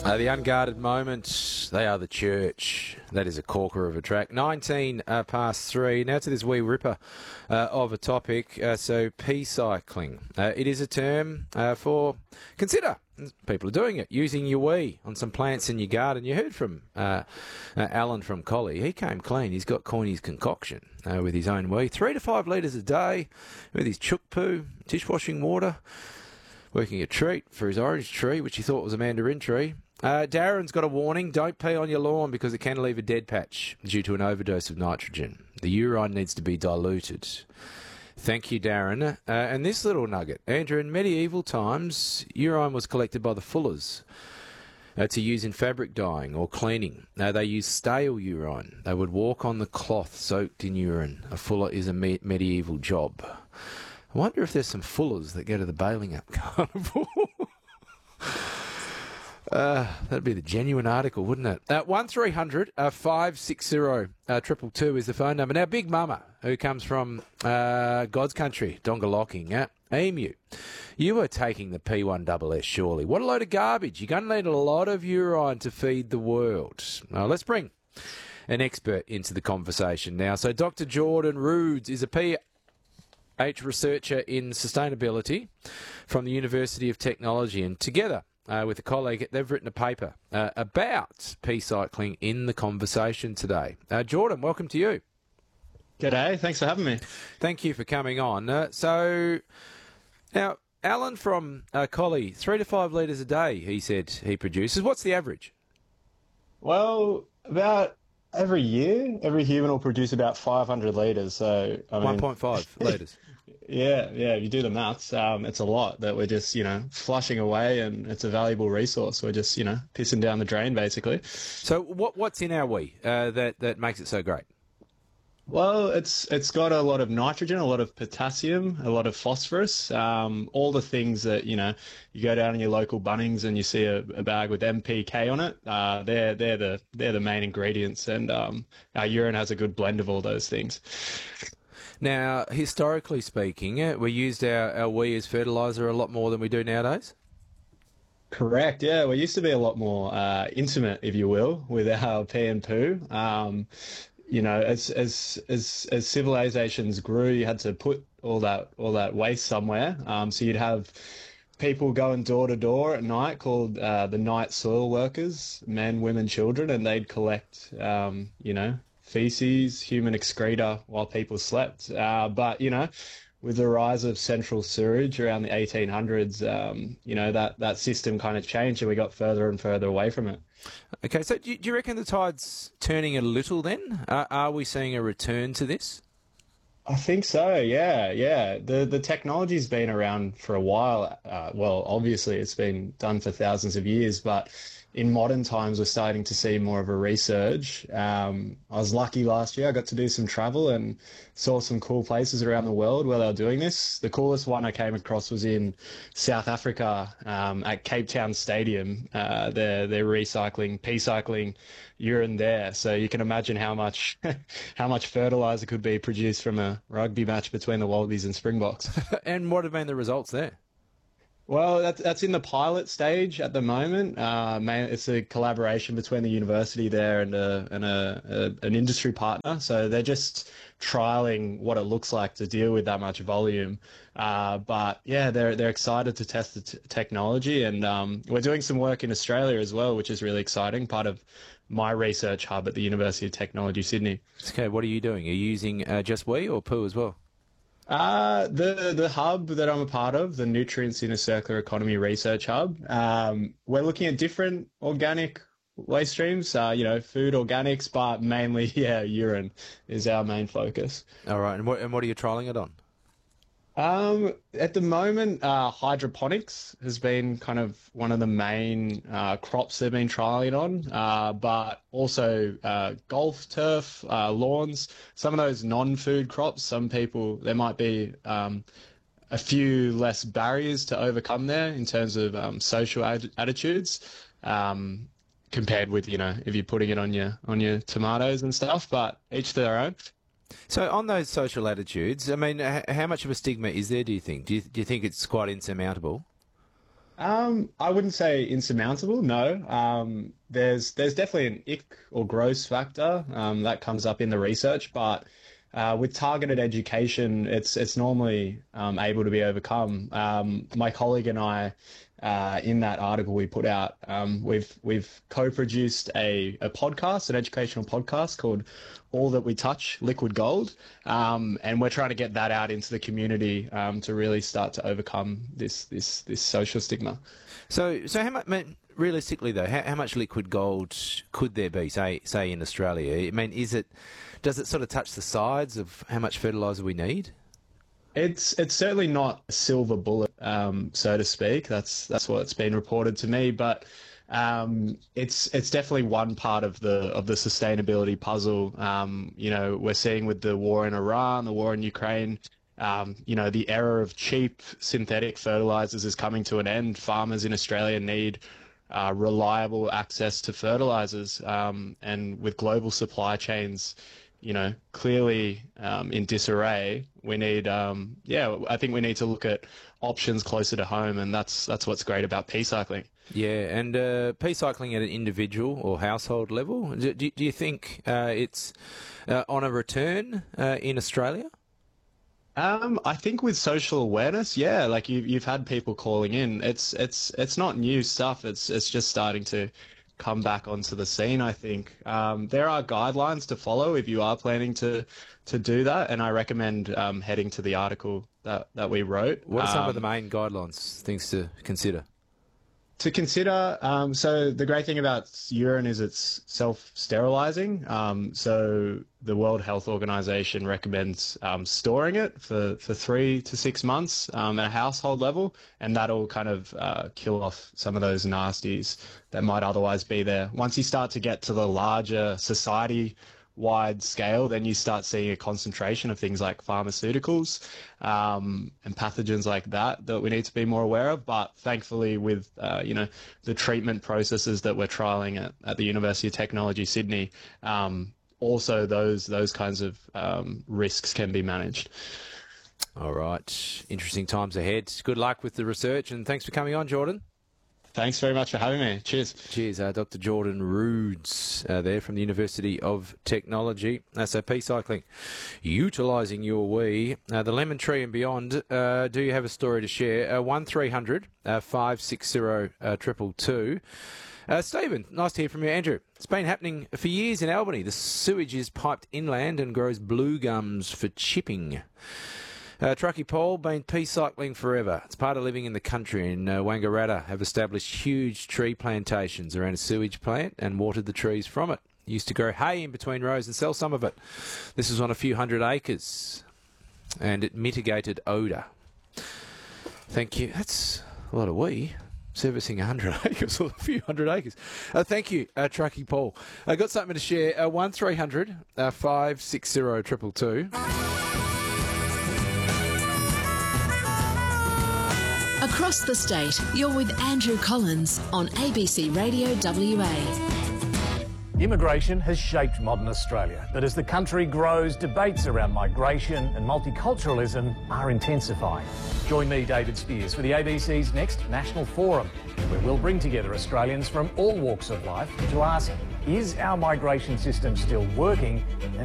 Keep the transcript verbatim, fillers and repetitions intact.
Uh, the unguarded moments, they are the church. That is a corker of a track. nineteen uh, past three. Now to this wee ripper uh, of a topic. Uh, so, pea-cycling. Uh, it is a term uh, for consider. People are doing it, using your wee on some plants in your garden. You heard from uh, uh, Alan from Collie. He came clean. He's got Coiney's concoction uh, with his own wee. Three to five litres a day with his chook poo, dishwashing water, working a treat for his orange tree, which he thought was a mandarin tree. Uh, Darren's got a warning. Don't pee on your lawn because it can leave a dead patch due to an overdose of nitrogen. The urine needs to be diluted. Thank you, Darren. Uh, and this little nugget. Andrew, in medieval times, urine was collected by the fullers uh, to use in fabric dyeing or cleaning. Uh, they used stale urine. They would walk on the cloth soaked in urine. A fuller is a me- medieval job. I wonder if there's some fullers that go to the Bailing Up Carnival. Uh, that'd be the genuine article, wouldn't it? Uh, one three hundred five six zero triple two is the phone number. Now, Big Mama, who comes from uh, God's country, Dongalocking, uh, Emu, you are taking the P one S S, surely. What a load of garbage. You're going to need a lot of urine to feed the world. Now, let's bring an expert into the conversation now. So, Doctor Jordan Roods is a P H researcher in sustainability from the University of Technology, and together Uh, with a colleague, they've written a paper uh, about pea-cycling in the conversation today. Uh, Jordan, welcome to you. G'day, thanks for having me. Thank you for coming on. Uh, so, now, Alan from uh, Collie, three to five litres a day, he said he produces. What's the average? Well, about every year, every human will produce about five hundred litres. So, I mean, one point five litres. Yeah, yeah, if you do the maths, um, it's a lot that we're just, you know, flushing away, and it's a valuable resource. We're just, you know, pissing down the drain, basically. So what what's in our wee uh, that, that makes it so great? Well, it's it's got a lot of nitrogen, a lot of potassium, a lot of phosphorus, um, all the things that, you know, you go down in your local Bunnings and you see a, a bag with M P K on it. Uh, they're they're the they're the main ingredients, and um, our urine has a good blend of all those things. Now, historically speaking, uh, we used our, our wee as fertiliser a lot more than we do nowadays? Correct, yeah. We used to be a lot more uh, intimate, if you will, with our pee and poo. Um, you know, as as as as civilizations grew, you had to put all that all that waste somewhere. Um, so you'd have people going door to door at night called uh, the night soil workers, men, women, children, and they'd collect, um, you know, feces, human excreta while people slept. Uh, but, you know, with the rise of central sewage around the eighteen hundreds, um, you know, that, that system kind of changed, and we got further and further away from it. Okay, so do you, do you reckon the tide's turning a little then? Uh, are we seeing a return to this? I think so, yeah, yeah. The the technology's been around for a while. Uh, well, obviously it's been done for thousands of years, but in modern times we're starting to see more of a resurge. Um, I was lucky last year. I got to do some travel and saw some cool places around the world where they were doing this. The coolest one I came across was in South Africa, um, at Cape Town Stadium. Uh, they're they're recycling, pea-cycling urine there. So you can imagine how much how much fertilizer could be produced from a rugby match between the Wallabies and Springboks. And what have been the results there? Well, that's that's in the pilot stage at the moment. Uh, man, it's a collaboration between the university there and a and a, a an industry partner. So they're just trialing what it looks like to deal with that much volume. Uh, but yeah, they're they're excited to test the t- technology, and um, we're doing some work in Australia as well, which is really exciting. Part of my research hub at the University of Technology, Sydney. Okay, what are you doing? Are you using uh, just wee or poo as well? Uh, the the hub that I'm a part of, the Nutrients in a Circular Economy Research Hub, um, we're looking at different organic waste streams, uh, you know, food, organics, but mainly, yeah, urine is our main focus. All right, and what, and what are you trialling it on? Um, at the moment, uh, hydroponics has been kind of one of the main uh, crops they've been trialing on, uh, but also uh, golf, turf, uh, lawns, some of those non-food crops. Some people, there might be um, a few less barriers to overcome there in terms of um, social ad- attitudes, um, compared with, you know, if you're putting it on your on your tomatoes and stuff. But each to their own. So on those social attitudes, I mean, h- how much of a stigma is there, do you think? Do you, do you think it's quite insurmountable? Um, I wouldn't say insurmountable, no. Um, there's there's definitely an ick or gross factor um, that comes up in the research, but uh, with targeted education, it's it's normally um, able to be overcome. Um, my colleague and I, uh, in that article we put out, um, we've we've co-produced a, a podcast, an educational podcast called All That We Touch, Liquid Gold, um, and we're trying to get that out into the community um, to really start to overcome this this this social stigma. So, so how much, realistically though, how, how much liquid gold could there be, say, say in Australia? I mean, is it, does it sort of touch the sides of how much fertiliser we need? It's it's certainly not a silver bullet, um, so to speak. That's that's what's been reported to me, but um, it's it's definitely one part of the of the sustainability puzzle. Um, you know, we're seeing with the war in Iran, the war in Ukraine. Um, you know, the era of cheap synthetic fertilizers is coming to an end. Farmers in Australia need uh, reliable access to fertilizers, um, and with global supply chains, you know, clearly um, in disarray, we need, um, yeah, I think we need to look at options closer to home, and that's that's what's great about P-cycling. Yeah, and uh, P-cycling at an individual or household level, do, do you think uh, it's uh, on a return uh, in Australia? Um, I think with social awareness, yeah, like you've you've had people calling in. It's it's it's not new stuff. It's it's just starting to come back onto the scene, I think. Um, there are guidelines to follow if you are planning to to do that, and I recommend um, heading to the article that, that we wrote. What are some um, of the main guidelines, things to consider? To consider, um, so the great thing about urine is it's self-sterilizing. Um, so the World Health Organization recommends um, storing it for, for three to six months um, at a household level, and that'll kind of uh, kill off some of those nasties that might otherwise be there. Once you start to get to the larger society wide scale, then you start seeing a concentration of things like pharmaceuticals um, and pathogens like that that we need to be more aware of. But thankfully, with uh, you know the treatment processes that we're trialing at, at the University of Technology Sydney, um, also those those kinds of um, risks can be managed. All right, interesting times ahead. Good luck with the research, and thanks for coming on, Jordan. Thanks very much for having me. Cheers. Cheers, uh, Doctor Jordan Roods uh, there from the University of Technology. Uh, so P-cycling, utilising your wee. Uh, the Lemon Tree and beyond, uh, do you have a story to share? Uh, one three hundred five six zero two two. Uh, Stephen, nice to hear from you. Andrew, it's been happening for years in Albany. The sewage is piped inland and grows blue gums for chipping. Uh, Truckee Paul, been P-cycling forever. It's part of living in the country, and uh, Wangaratta have established huge tree plantations around a sewage plant and watered the trees from it. Used to grow hay in between rows and sell some of it. This was on a few hundred acres, and it mitigated odour. Thank you. That's a lot of wee. Servicing a hundred acres or a few hundred acres. Uh, thank you, uh, Truckee Paul. I uh, got something to share. Uh, one three hundred five six zero two two two. Across the state, you're with Andrew Collins on A B C Radio W A. Immigration has shaped modern Australia, but as the country grows, debates around migration and multiculturalism are intensifying. Join me, David Spears, for the A B C's next National Forum, where we'll bring together Australians from all walks of life to ask, is our migration system still working? And